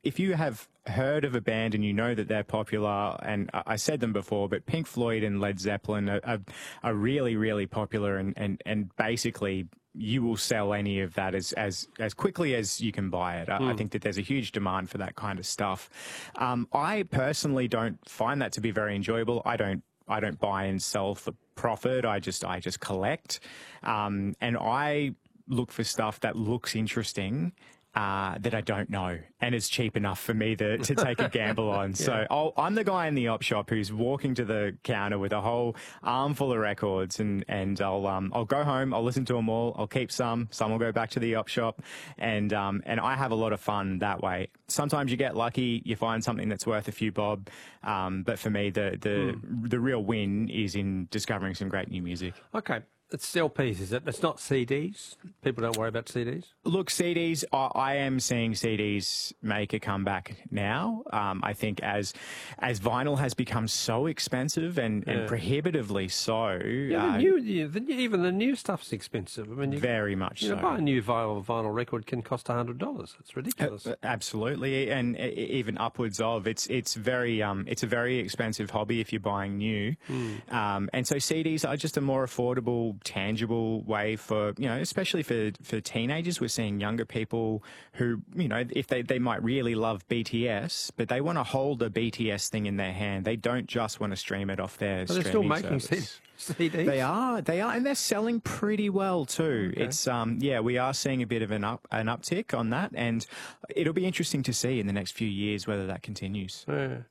if you have heard of a band and you know that they're popular, and I said them before, but Pink Floyd and Led Zeppelin are really, really popular, and basically you will sell any of that as quickly as you can buy it. I think that there's a huge demand for that kind of stuff. I personally don't find that to be very enjoyable. I don't buy and sell for profit. I just collect, and I look for stuff that looks interesting, that I don't know, and it's cheap enough for me to take a gamble on. Yeah. So I'm the guy in the op shop who's walking to the counter with a whole armful of records, and I'll go home, I'll listen to them all, I'll keep some will go back to the op shop, and I have a lot of fun that way. Sometimes you get lucky, you find something that's worth a few bob, but for me the real win is in discovering some great new music. Okay. It's LPs, is it? It's not CDs? People don't worry about CDs? Look, CDs, I am seeing CDs make a comeback now. I think as vinyl has become so expensive and prohibitively so. Yeah, even the new stuff's expensive. I mean, very much so. Buy a new vinyl record can cost $100. It's ridiculous. Absolutely, and even upwards of. It's a very expensive hobby if you're buying new. And so CDs are just a more affordable, tangible way for, especially for teenagers. We're seeing younger people who, if they might really love BTS, but they want to hold a BTS thing in their hand. They don't just want to stream it off their streaming they're still making service. CDs? They are, and they're selling pretty well too. Okay. It's we are seeing a bit of an uptick on that, and it'll be interesting to see in the next few years whether that continues.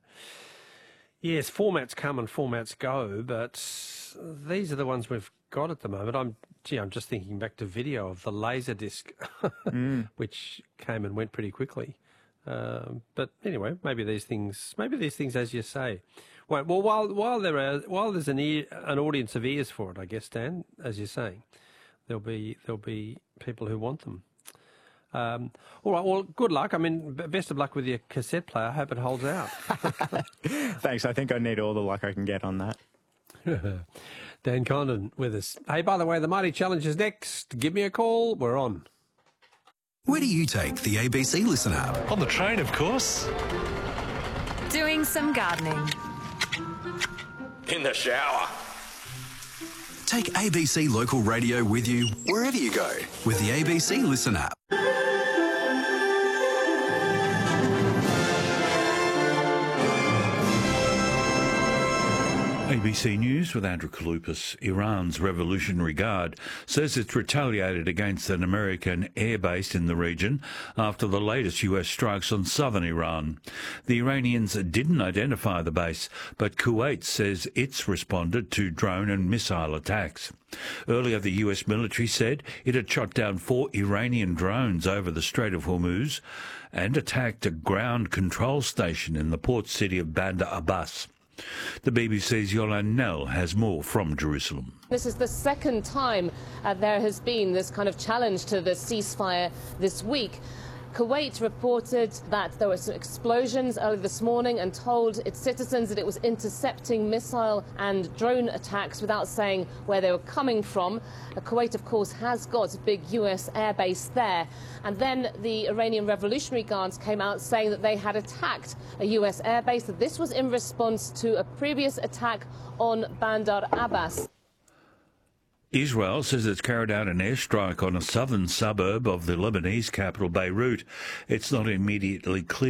Yes, formats come and formats go, but these are the ones we've got at the moment. I'm just thinking back to video of the Laserdisc, which came and went pretty quickly. But anyway, maybe these things, as you say. Well, while there's an audience of ears for it, I guess, Dan, as you're saying, there'll be people who want them. All right, well, good luck. I mean, best of luck with your cassette player. I hope it holds out. Thanks. I think I need all the luck I can get on that. Dan Condon with us. Hey, by the way, the Mighty Challenge is next. Give me a call. We're on. Where do you take the ABC Listen app? On the train, of course. Doing some gardening. In the shower. Take ABC Local Radio with you wherever you go with the ABC Listen app. ABC News with Andrew Kalupas. Iran's Revolutionary Guard says it's retaliated against an American air base in the region after the latest US strikes on southern Iran. The Iranians didn't identify the base, but Kuwait says it's responded to drone and missile attacks. Earlier, the US military said it had shot down 4 Iranian drones over the Strait of Hormuz and attacked a ground control station in the port city of Bandar Abbas. The BBC's Yolande Nell has more from Jerusalem. This is the second time there has been this kind of challenge to the ceasefire this week. Kuwait reported that there were some explosions early this morning and told its citizens that it was intercepting missile and drone attacks without saying where they were coming from. Kuwait, of course, has got a big US airbase there. And then the Iranian Revolutionary Guards came out saying that they had attacked a US airbase, that this was in response to a previous attack on Bandar Abbas. Israel says it's carried out an airstrike on a southern suburb of the Lebanese capital, Beirut. It's not immediately clear